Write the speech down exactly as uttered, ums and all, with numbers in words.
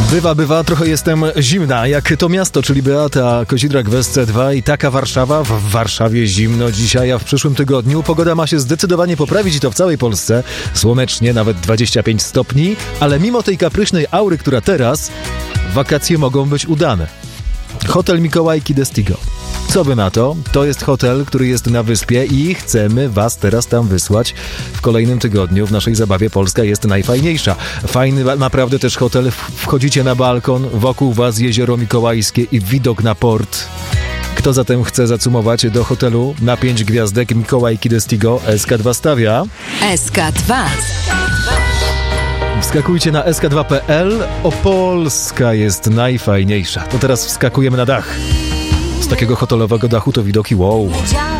Bywa, bywa, trochę jestem zimna, jak to miasto, czyli Beata Kozidrak w S C dwa i taka Warszawa. W Warszawie zimno dzisiaj, a w przyszłym tygodniu pogoda ma się zdecydowanie poprawić i to w całej Polsce. Słonecznie, nawet dwadzieścia pięć stopni, ale mimo tej kapryśnej aury, która teraz, wakacje mogą być udane. Hotel Mikołajki d'Estigo. Co by na to? To jest hotel, który jest na wyspie i chcemy was teraz tam wysłać w kolejnym tygodniu. W naszej zabawie Polska jest najfajniejsza. Fajny naprawdę też hotel. Wchodzicie na balkon, wokół was jezioro mikołajskie i widok na port. Kto zatem chce zacumować do hotelu na pięć gwiazdek Mikołajki d'Estigo, S K dwa stawia. S K dwa. Wskakujcie na S K dwa kropka P L. Opolska jest najfajniejsza. To teraz wskakujemy na dach. Z takiego hotelowego dachu to widoki wow.